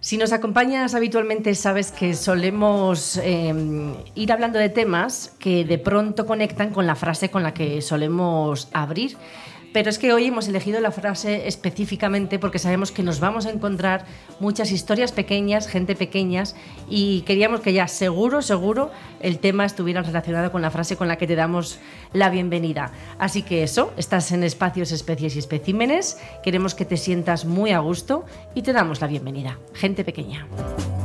Si nos acompañas habitualmente sabes que solemos ir hablando de temas que de pronto conectan con la frase con la que solemos abrir. Pero es que hoy hemos elegido la frase específicamente porque sabemos que nos vamos a encontrar muchas historias pequeñas, gente pequeñas, y queríamos que ya seguro el tema estuviera relacionado con la frase con la que te damos la bienvenida. Así que eso, estás en Espacios, Especies y Especímenes, queremos que te sientas muy a gusto y te damos la bienvenida. Gente pequeña.